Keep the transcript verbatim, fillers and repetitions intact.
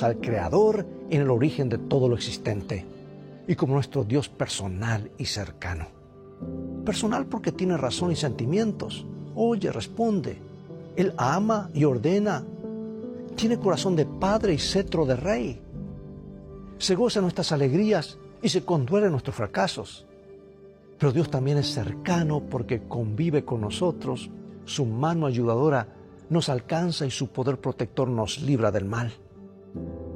reconocemos al Creador en el origen de todo lo existente y como nuestro Dios personal y cercano. Personal porque tiene razón y sentimientos. Oye, responde. Él ama y ordena. Tiene corazón de padre y cetro de rey. Se goza en nuestras alegrías y se conduele en nuestros fracasos. Pero Dios también es cercano porque convive con nosotros. Su mano ayudadora nos alcanza y su poder protector nos libra del mal.